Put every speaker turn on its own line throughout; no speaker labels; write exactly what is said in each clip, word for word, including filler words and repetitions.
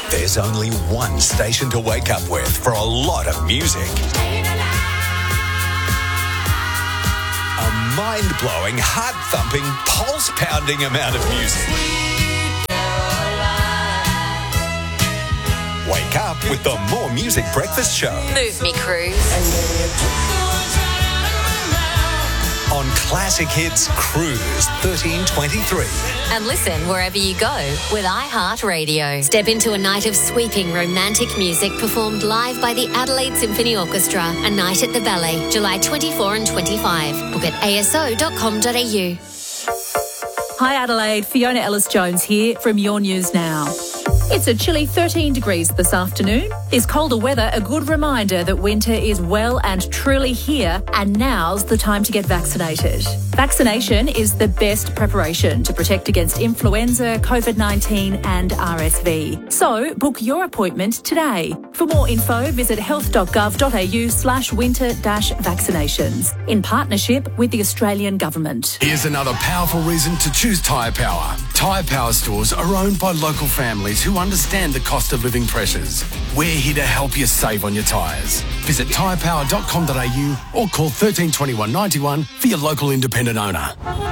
There's only one station to wake up with for a lot of music. A mind-blowing, heart-thumping, pulse-pounding amount of music. Wake up with the More Music Breakfast Show.
Move me, Cruise.
On Classic Hits Cruise thirteen twenty-three.
And listen wherever you go with iHeartRadio. Step into a night of sweeping romantic music performed live by the Adelaide Symphony Orchestra. A night at the Ballet, July twenty-fourth and twenty-fifth. Book at a s o dot com dot a u.
Hi Adelaide, Fiona Ellis-Jones here from Your News Now. It's a chilly thirteen degrees this afternoon. Is colder weather a good reminder that winter is well and truly here, and now's the time to get vaccinated? Vaccination is the best preparation to protect against influenza, COVID nineteen and R S V. So book your appointment today. For more info, visit health dot gov dot a u slash winter dash vaccinations in partnership with the Australian Government.
Here's another powerful reason to choose Tyre Power. Tyre Power stores are owned by local families who understand the cost of living pressures. We're here to help you save on your tyres. Visit tyre power dot com dot a u or call thirteen twenty-one ninety-one for your local independent owner.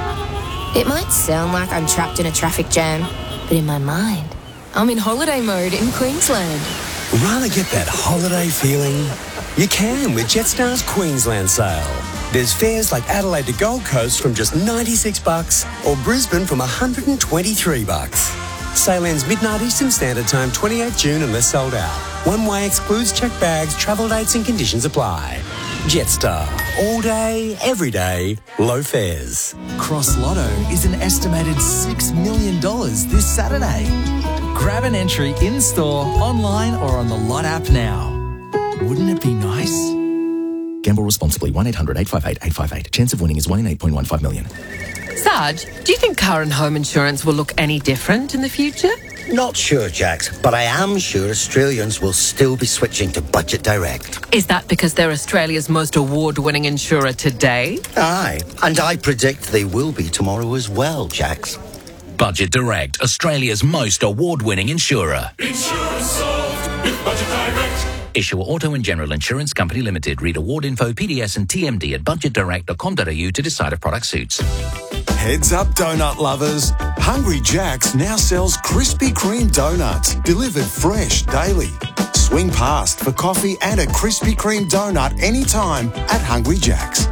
It might sound like I'm trapped in a traffic jam, but in my mind, I'm in holiday mode in Queensland.
Rather get that holiday feeling? You can with Jetstar's Queensland sale. There's fares like Adelaide to Gold Coast from just ninety-six bucks or Brisbane from one hundred twenty-three bucks. Sale ends midnight Eastern Standard Time, twenty-eighth of June unless sold out. One way excludes checked bags, travel dates and conditions apply. Jetstar. All day, every day, low fares.
Cross Lotto is an estimated six million dollars this Saturday. Grab an entry in-store, online or on the Lot app now. Wouldn't it be nice?
Gamble responsibly. one eight hundred eight five eight eight five eight. Chance of winning is one in eight point one five million.
Sarge, do you think car and home insurance will look any different in the future?
Not sure, Jax, but I am sure Australians will still be switching to Budget Direct.
Is that because they're Australia's most award-winning insurer today?
Aye, and I predict they will be tomorrow as well, Jax.
Budget Direct, Australia's most award-winning insurer.
Insurance solved with Budget Direct.
Issuer Auto and General Insurance Company Limited. Read award info, P D S and T M D at budget direct dot com dot a u to decide if product suits.
Heads up, donut lovers. Hungry Jack's now sells Krispy Kreme donuts, delivered fresh daily. Swing past for coffee and a Krispy Kreme donut anytime at Hungry Jack's.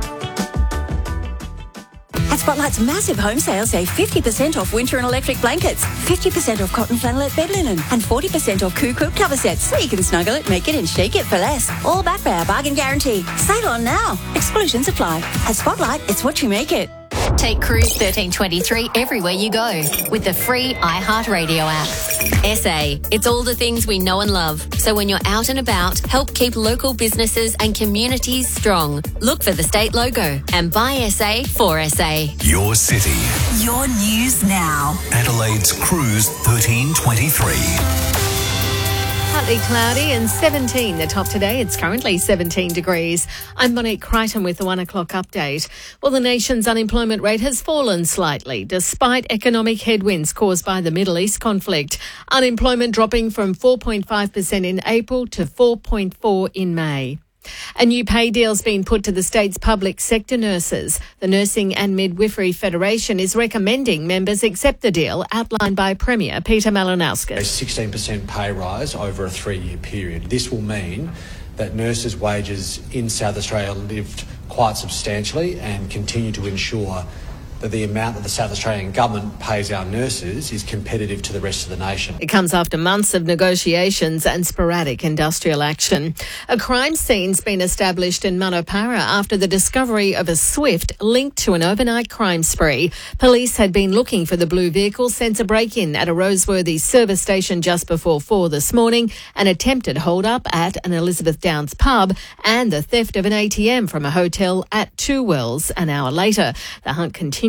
At Spotlight's massive home sale, save fifty percent off winter and electric blankets, fifty percent off cotton flannelette bed linen, and forty percent off Coo Quilt cover sets, so you can snuggle it, make it, and shake it for less. All backed by our bargain guarantee. Sale on now. Exclusions apply. At Spotlight, it's what you make it.
Take Cruise thirteen twenty-three everywhere you go with the free iHeartRadio app. S A, it's all the things we know and love. So when you're out and about, help keep local businesses and communities strong. Look for the state logo and buy S A for S A.
Your city.
Your News Now.
Adelaide's Cruise thirteen twenty-three.
Partly cloudy and seventeen the top today. It's currently seventeen degrees. I'm Monique Crichton with the one o'clock update. Well, the nation's unemployment rate has fallen slightly despite economic headwinds caused by the Middle East conflict. Unemployment dropping from four point five percent in April to four point four percent in May. A new pay deal's been put to the state's public sector nurses. The Nursing and Midwifery Federation is recommending members accept the deal outlined by Premier Peter Malinauskas.
A sixteen percent pay rise over a three-year period. This will mean that nurses' wages in South Australia lift quite substantially and continue to ensure that the amount that the South Australian Government pays our nurses is competitive to the rest of the nation.
It comes after months of negotiations and sporadic industrial action. A crime scene's been established in Manapara after the discovery of a Swift linked to an overnight crime spree. Police had been looking for the blue vehicle since a break-in at a Roseworthy service station just before four this morning, an attempted hold-up at an Elizabeth Downs pub, and the theft of an A T M from a hotel at Two Wells an hour later. The hunt continues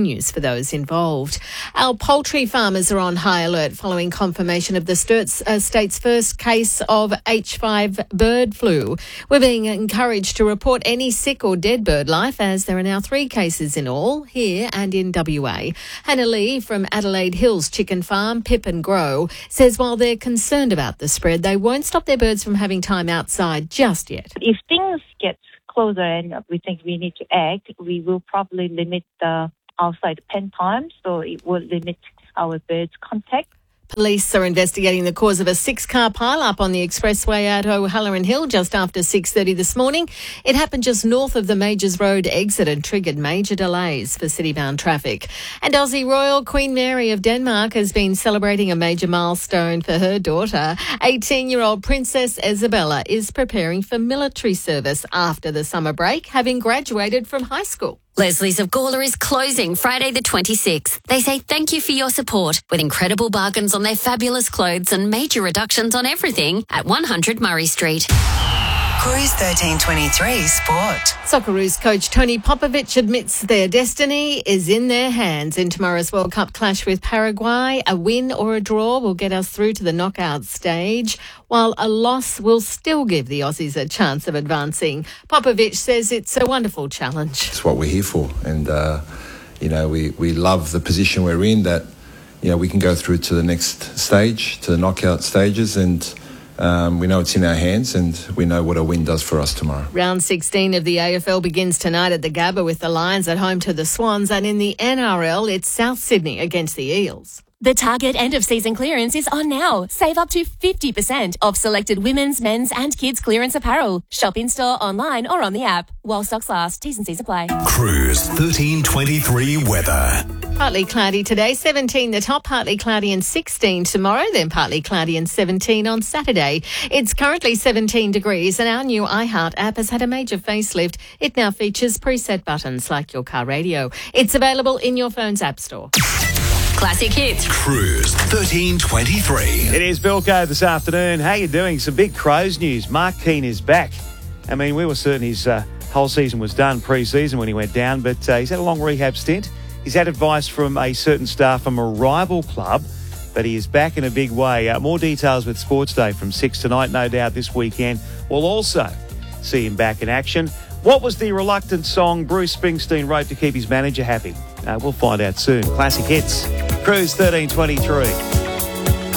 continues for those involved. Our poultry farmers are on high alert following confirmation of the state's, uh, state's first case of H five bird flu. We're being encouraged to report any sick or dead bird life, as there are now three cases in all here and in W A. Hannah Lee from Adelaide Hills Chicken Farm, Pip and Grow, says while they're concerned about the spread, they won't stop their birds from having time outside just yet.
If things get closer and we think we need to act, we will probably limit the outside pen time, so it will limit our birds' contact.
Police are investigating the cause of a six-car pile-up on the expressway at O'Halloran Hill just after six thirty this morning. It happened just north of the Majors Road exit and triggered major delays for city-bound traffic. And Aussie Royal Queen Mary of Denmark has been celebrating a major milestone for her daughter. eighteen-year-old Princess Isabella is preparing for military service after the summer break, having graduated from high school.
Leslie's of Gawler is closing Friday the twenty-sixth. They say thank you for your support with incredible bargains on their fabulous clothes and major reductions on everything at one hundred Murray Street.
Cruise thirteen twenty-three Sport.
Socceroos coach Tony Popovic admits their destiny is in their hands in tomorrow's World Cup clash with Paraguay. A win or a draw will get us through to the knockout stage, while a loss will still give the Aussies a chance of advancing. Popovic says it's a wonderful challenge.
It's what we're here for, and uh, you know we, we love the position we're in, that you know we can go through to the next stage, to the knockout stages, and Um, we know it's in our hands, and we know what a win does for us tomorrow.
Round sixteen of the A F L begins tonight at the Gabba with the Lions at home to the Swans, and in the N R L it's South Sydney against the Eels.
The Target end-of-season clearance is on now. Save up to fifty percent off selected women's, men's and kids' clearance apparel. Shop in-store, online or on the app. While stocks last, T's and C's apply.
Cruise thirteen twenty-three weather.
Partly cloudy today, seventeen the top, partly cloudy and sixteen tomorrow, then partly cloudy and seventeen on Saturday. It's currently seventeen degrees and our new iHeart app has had a major facelift. It now features preset buttons like your car radio. It's available in your phone's app store.
Classic hits.
Cruise thirteen twenty-three.
It is Bilko this afternoon. How you doing? Some big Crows news. Mark Keane is back. I mean, we were certain his uh, whole season was done pre-season when he went down, but uh, he's had a long rehab stint. He's had advice from a certain staff from a rival club, but he is back in a big way. Uh, more details with Sports Day from six tonight, no doubt this weekend. We'll also see him back in action. What was the reluctant song Bruce Springsteen wrote to keep his manager happy? Uh, we'll find out soon. Classic hits. Cruise thirteen twenty-three.